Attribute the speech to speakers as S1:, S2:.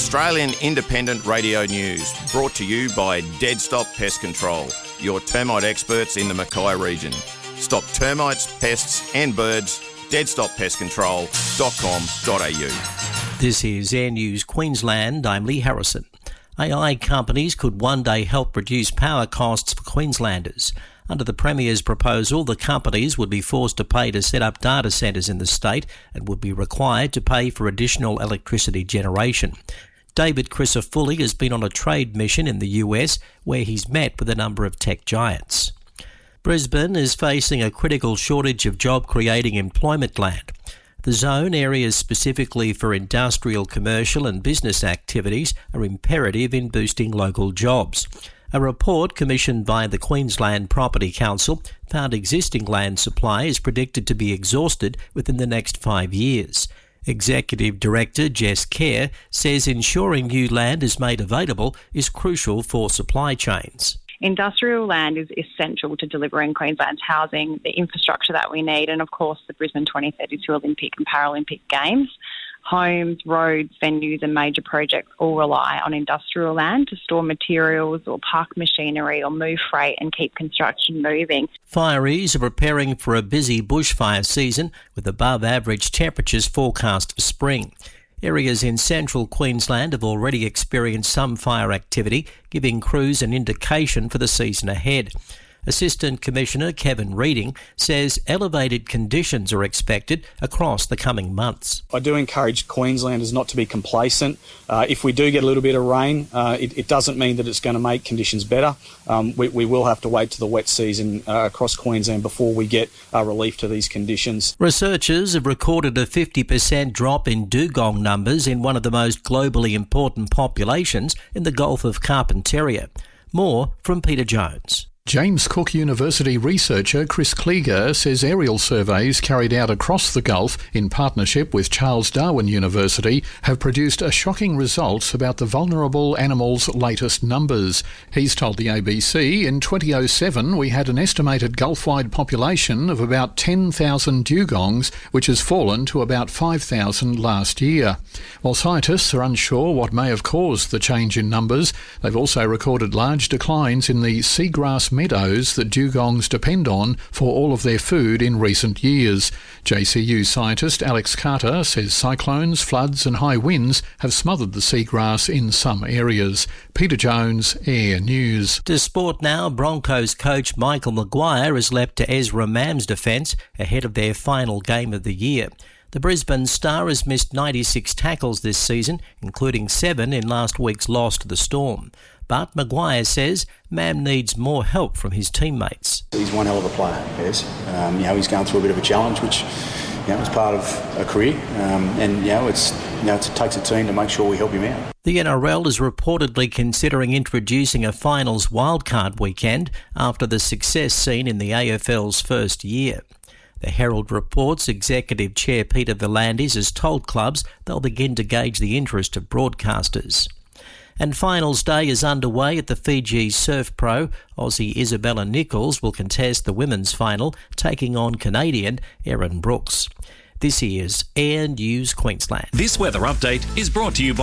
S1: Australian Independent Radio News, brought to you by Dead Stop Pest Control, your termite experts in the Mackay region. Stop termites, pests and birds. deadstoppestcontrol.com.au.
S2: This is Air News Queensland. I'm Lee Harrison. AI companies could one day help reduce power costs for Queenslanders. Under the Premier's proposal, the companies would be forced to pay to set up data centres in the state and would be required to pay for additional electricity generation. David Crisafulli has been on a trade mission in the US where he's met with a number of tech giants. Brisbane is facing a critical shortage of job-creating employment land. The zone areas specifically for industrial, commercial and business activities are imperative in boosting local jobs. A report commissioned by the Queensland Property Council found existing land supply is predicted to be exhausted within the next 5 years. Executive Director Jess Kerr says ensuring new land is made available is crucial for supply chains.
S3: Industrial land is essential to delivering Queensland's housing, the infrastructure that we need, and of course the Brisbane 2032 Olympic and Paralympic Games. Homes, roads, venues and major projects all rely on industrial land to store materials or park machinery or move freight and keep construction moving.
S2: Fireys are preparing for a busy bushfire season with above average temperatures forecast for spring. Areas in central Queensland have already experienced some fire activity, giving crews an indication for the season ahead. Assistant Commissioner Kevin Reading says elevated conditions are expected across the coming months.
S4: I do encourage Queenslanders not to be complacent. If we do get a little bit of rain, it doesn't mean that it's going to make conditions better. We will have to wait to the wet season across Queensland before we get relief to these conditions.
S2: Researchers have recorded a 50% drop in dugong numbers in one of the most globally important populations in the Gulf of Carpentaria. More from Peter Jones.
S5: James Cook University researcher Chris Klieger says aerial surveys carried out across the Gulf in partnership with Charles Darwin University have produced a shocking results about the vulnerable animals' latest numbers. He's told the ABC in 2007 we had an estimated Gulf-wide population of about 10,000 dugongs, which has fallen to about 5,000 last year. While scientists are unsure what may have caused the change in numbers, they've also recorded large declines in the seagrass meadows that dugongs depend on for all of their food in recent years. JCU scientist Alex Carter says cyclones, floods and high winds have smothered the seagrass in some areas. Peter Jones, Air News.
S2: To sport now, Broncos coach Michael Maguire has leapt to Ezra Mam's defence ahead of their final game of the year. The Brisbane Star has missed 96 tackles this season, including 7 in last week's loss to the Storm. But Maguire says Mam needs more help from his teammates.
S6: He's one hell of a player, yes. He's going through a bit of a challenge, which is part of a career, it takes a team to make sure we help him out.
S2: The NRL is reportedly considering introducing a finals wildcard weekend after the success seen in the AFL's first year. The Herald reports Executive Chair Peter V'landys has told clubs they'll begin to gauge the interest of broadcasters. And finals day is underway at the Fiji Surf Pro. Aussie Isabella Nichols will contest the women's final, taking on Canadian Erin Brooks. This is Air News Queensland.
S7: This weather update is brought to you by